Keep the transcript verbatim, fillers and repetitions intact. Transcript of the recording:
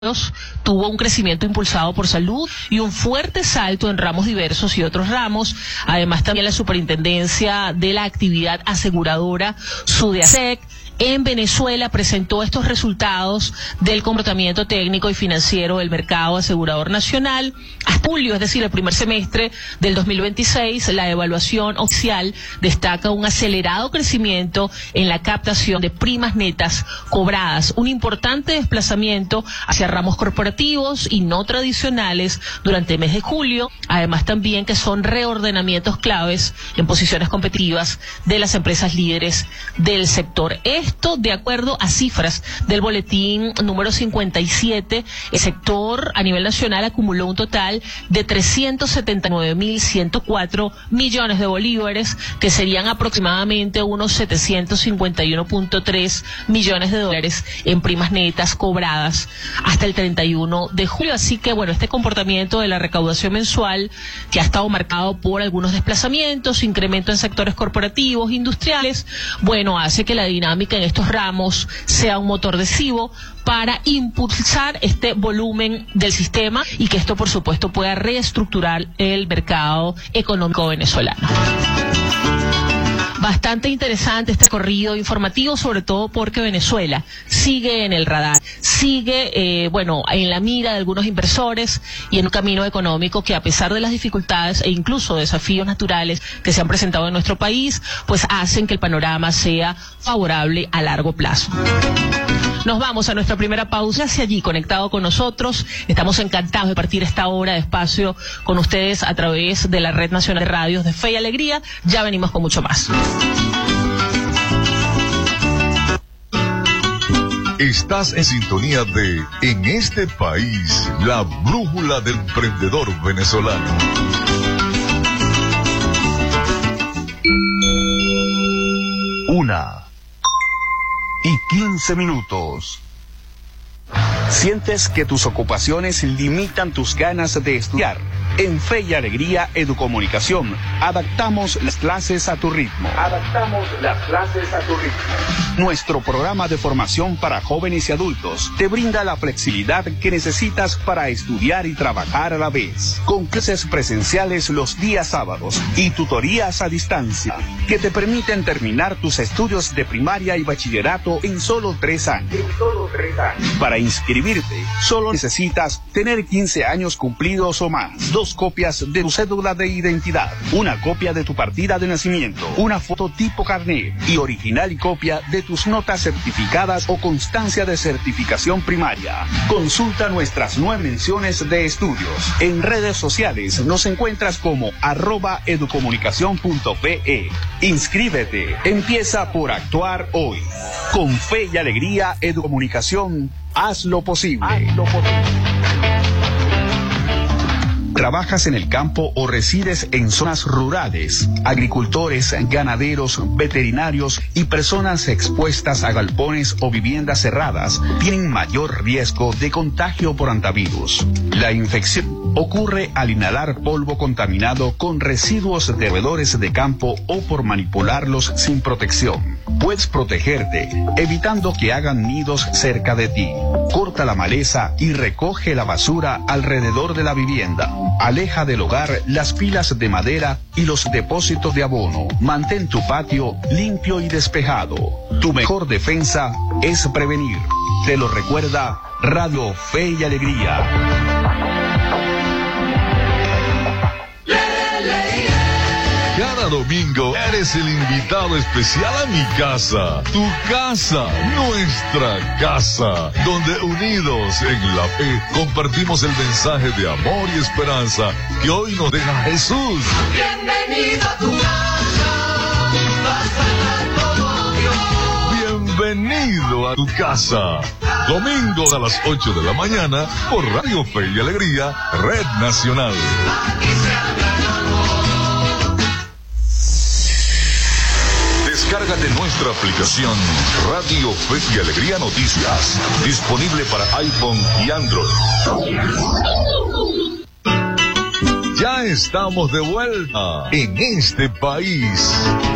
tuvo un crecimiento impulsado por salud y un fuerte salto en ramos diversos y otros ramos. Además, también la Superintendencia de la Actividad Aseguradora, SUDEASEC, en Venezuela presentó estos resultados del comportamiento técnico y financiero del mercado asegurador nacional. Hasta julio, es decir, el primer semestre del dos mil veintiséis, la evaluación oficial destaca un acelerado crecimiento en la captación de primas netas cobradas, un importante desplazamiento hacia ramos corporativos y no tradicionales durante el mes de julio, además también que son reordenamientos claves en posiciones competitivas de las empresas líderes del sector. Esto de acuerdo a cifras del boletín número cincuenta y siete, el sector a nivel nacional acumuló un total de trescientos setenta y nueve mil ciento cuatro millones de bolívares, que serían aproximadamente unos setecientos cincuenta y uno punto tres millones de dólares en primas netas cobradas hasta el treinta y uno de julio. Así que bueno, este comportamiento de la recaudación mensual, que ha estado marcado por algunos desplazamientos, incremento en sectores corporativos, industriales, bueno, hace que la dinámica en estos ramos sea un motor decisivo para impulsar este volumen del sistema y que esto, por supuesto, pueda reestructurar el mercado económico venezolano. Bastante interesante este recorrido informativo, sobre todo porque Venezuela sigue en el radar, sigue, eh, bueno, en la mira de algunos inversores y en un camino económico que, a pesar de las dificultades e incluso desafíos naturales que se han presentado en nuestro país, pues hacen que el panorama sea favorable a largo plazo. Nos vamos a nuestra primera pausa. Hacia allí, conectado con nosotros, estamos encantados de partir esta hora de espacio con ustedes a través de la Red Nacional de Radios de Fe y Alegría. Ya venimos con mucho más. Estás en sintonía de En este país, la brújula del emprendedor venezolano. Una y quince minutos. ¿Sientes que tus ocupaciones limitan tus ganas de estudiar? En Fe y Alegría Educomunicación, adaptamos las clases a tu ritmo. Adaptamos las clases a tu ritmo. Nuestro programa de formación para jóvenes y adultos te brinda la flexibilidad que necesitas para estudiar y trabajar a la vez. Con clases presenciales los días sábados y tutorías a distancia, que te permiten terminar tus estudios de primaria y bachillerato en solo tres años. En solo tres años. Para inscribirte, solo necesitas tener quince años cumplidos o más. Dos copias de tu cédula de identidad, una copia de tu partida de nacimiento, una foto tipo carnet y original y copia de tus notas certificadas o constancia de certificación primaria. Consulta nuestras nueve menciones de estudios. En redes sociales nos encuentras como arroba educomunicación punto pe. Inscríbete. Empieza por actuar hoy. Con Fe y Alegría Educomunicación, haz lo posible. Haz lo posible. ¿Trabajas en el campo o resides en zonas rurales? Agricultores, ganaderos, veterinarios y personas expuestas a galpones o viviendas cerradas tienen mayor riesgo de contagio por hantavirus. La infección ocurre al inhalar polvo contaminado con residuos de roedores de campo o por manipularlos sin protección. Puedes protegerte evitando que hagan nidos cerca de ti. Corta la maleza y recoge la basura alrededor de la vivienda. Aleja del hogar las pilas de madera y los depósitos de abono. Mantén tu patio limpio y despejado. Tu mejor defensa es prevenir. Te lo recuerda Radio Fe y Alegría. Cada domingo eres el invitado especial a mi casa, tu casa, nuestra casa, donde unidos en la fe compartimos el mensaje de amor y esperanza que hoy nos deja Jesús. Bienvenido a tu casa, vas a estar como Dios. Bienvenido a tu casa. Domingos a las ocho de la mañana por Radio Fe y Alegría, Red Nacional. Descárgate nuestra aplicación Radio Fe y Alegría Noticias, disponible para iPhone y Android. Ya estamos de vuelta en este país.